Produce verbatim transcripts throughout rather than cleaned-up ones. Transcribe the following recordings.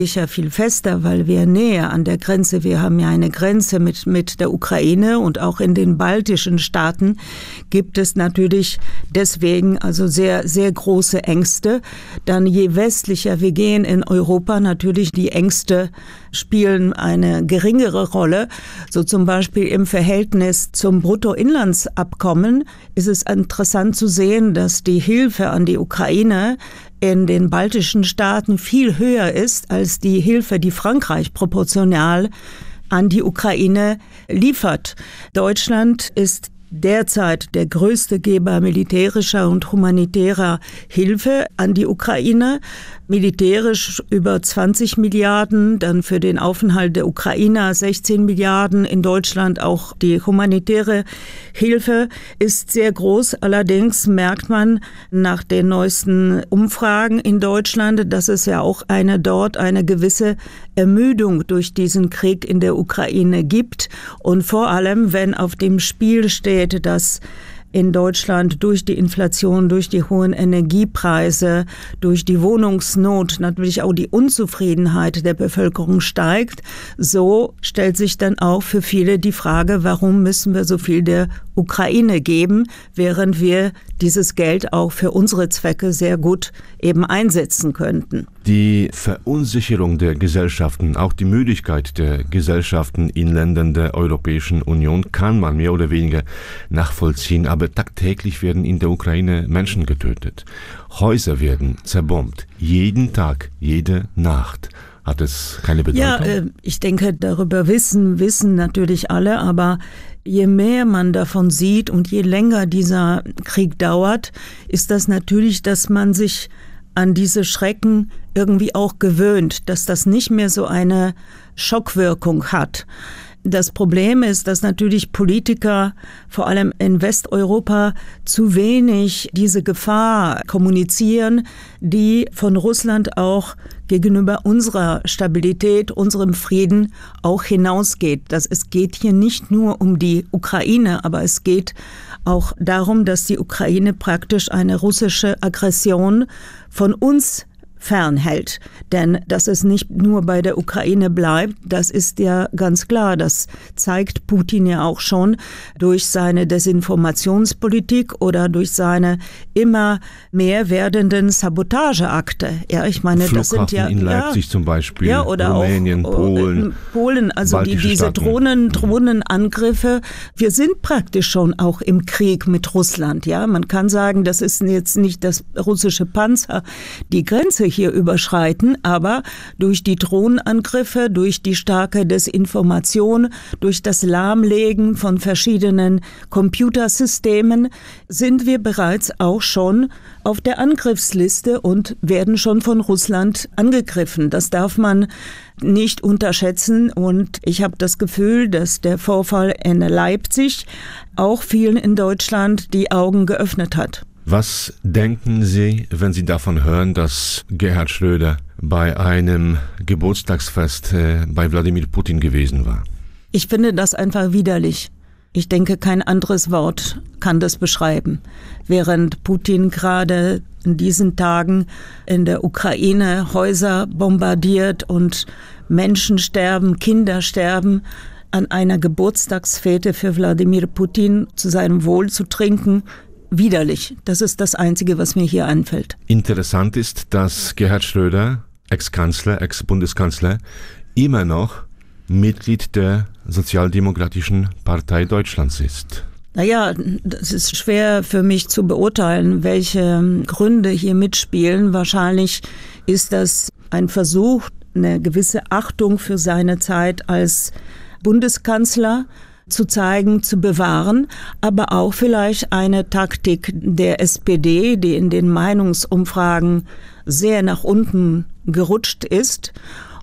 sicher viel fester, weil wir näher an der Grenze, wir haben ja eine Grenze mit, mit der Ukraine und auch in den baltischen Staaten gibt es natürlich deswegen also sehr, sehr große Ängste. Dann je westlicher wir gehen in Europa, natürlich die Ängste spielen eine geringere Rolle. So zum Beispiel im Verhältnis zum Bruttoinlandsabkommen ist es interessant zu sehen, dass die Hilfe an die Ukraine in den baltischen Staaten viel höher ist als die Hilfe, die Frankreich proportional an die Ukraine liefert. Deutschland ist derzeit der größte Geber militärischer und humanitärer Hilfe an die Ukraine. Militärisch über zwanzig Milliarden, dann für den Aufenthalt der Ukrainer sechzehn Milliarden. In Deutschland auch die humanitäre Hilfe ist sehr groß. Allerdings merkt man nach den neuesten Umfragen in Deutschland, dass es ja auch eine dort eine gewisse Ermüdung durch diesen Krieg in der Ukraine gibt. Und vor allem, wenn auf dem Spiel steht, dass in Deutschland durch die Inflation, durch die hohen Energiepreise, durch die Wohnungsnot natürlich auch die Unzufriedenheit der Bevölkerung steigt, so stellt sich dann auch für viele die Frage, warum müssen wir so viel der Ukraine geben, während wir dieses Geld auch für unsere Zwecke sehr gut eben einsetzen könnten. Die Verunsicherung der Gesellschaften, auch die Müdigkeit der Gesellschaften in Ländern der Europäischen Union kann man mehr oder weniger nachvollziehen, aber tagtäglich werden in der Ukraine Menschen getötet. Häuser werden zerbombt, jeden Tag, jede Nacht. Hat es keine Bedeutung? Ja, äh, ich denke, darüber wissen, wissen natürlich alle, aber je mehr man davon sieht und je länger dieser Krieg dauert, ist das natürlich, dass man sich an diese Schrecken irgendwie auch gewöhnt, dass das nicht mehr so eine Schockwirkung hat. Das Problem ist, dass natürlich Politiker, vor allem in Westeuropa, zu wenig diese Gefahr kommunizieren, die von Russland auch gegenüber unserer Stabilität, unserem Frieden auch hinausgeht. Das, es geht hier nicht nur um die Ukraine, aber es geht auch darum, dass die Ukraine praktisch eine russische Aggression von uns fernhält. Denn dass es nicht nur bei der Ukraine bleibt, das ist ja ganz klar. Das zeigt Putin ja auch schon durch seine Desinformationspolitik oder durch seine immer mehr werdenden Sabotageakte. Ja, ich meine, Flughafen das sind ja in Leipzig ja, zum Beispiel, ja, oder Rumänien, auch, Polen, Polen, also die, diese Staaten. Drohnen, Drohnenangriffe. Wir sind praktisch schon auch im Krieg mit Russland. Ja, man kann sagen, das ist jetzt nicht das russische Panzer, die Grenze hier überschreiten, aber durch die Drohnenangriffe, durch die starke Desinformation, durch das Lahmlegen von verschiedenen Computersystemen sind wir bereits auch schon auf der Angriffsliste und werden schon von Russland angegriffen. Das darf man nicht unterschätzen und ich habe das Gefühl, dass der Vorfall in Leipzig auch vielen in Deutschland die Augen geöffnet hat. Was denken Sie, wenn Sie davon hören, dass Gerhard Schröder bei einem Geburtstagsfest äh, bei Wladimir Putin gewesen war? Ich finde das einfach widerlich. Ich denke, kein anderes Wort kann das beschreiben. Während Putin gerade in diesen Tagen in der Ukraine Häuser bombardiert und Menschen sterben, Kinder sterben, an einer Geburtstagsfete für Wladimir Putin zu seinem Wohl zu trinken, widerlich. Das ist das Einzige, was mir hier einfällt. Interessant ist, dass Gerhard Schröder, Ex-Kanzler, Ex-Bundeskanzler, immer noch Mitglied der Sozialdemokratischen Partei Deutschlands ist. Naja, das ist schwer für mich zu beurteilen, welche Gründe hier mitspielen. Wahrscheinlich ist das ein Versuch, eine gewisse Achtung für seine Zeit als Bundeskanzler zu zeigen, zu bewahren, aber auch vielleicht eine Taktik der S P D, die in den Meinungsumfragen sehr nach unten gerutscht ist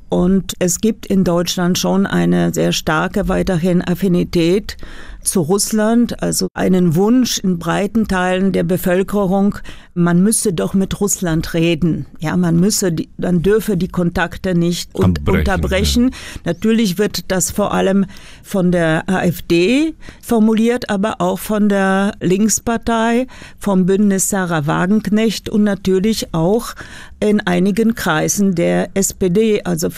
Und es gibt in Deutschland schon eine sehr starke weiterhin Affinität zu Russland, also einen Wunsch in breiten Teilen der Bevölkerung, man müsse doch mit Russland reden. Ja, man müsse, die, man dürfe die Kontakte nicht un- unterbrechen. Ja. Natürlich wird das vor allem von der AfD formuliert, aber auch von der Linkspartei, vom Bündnis Sarah Wagenknecht und natürlich auch in einigen Kreisen der S P D, also